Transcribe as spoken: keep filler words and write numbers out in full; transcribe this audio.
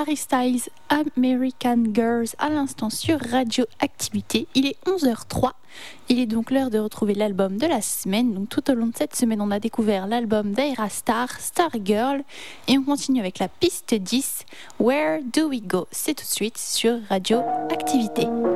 Harry Styles, American Girls, à l'instant sur Radio Activité. Il est onze heures trois. Il est donc l'heure de retrouver l'album de la semaine. Donc tout au long de cette semaine, on a découvert l'album d'Aira Star, Star Girl. Et on continue avec la piste dix, Where Do We Go? C'est tout de suite sur Radio Activité.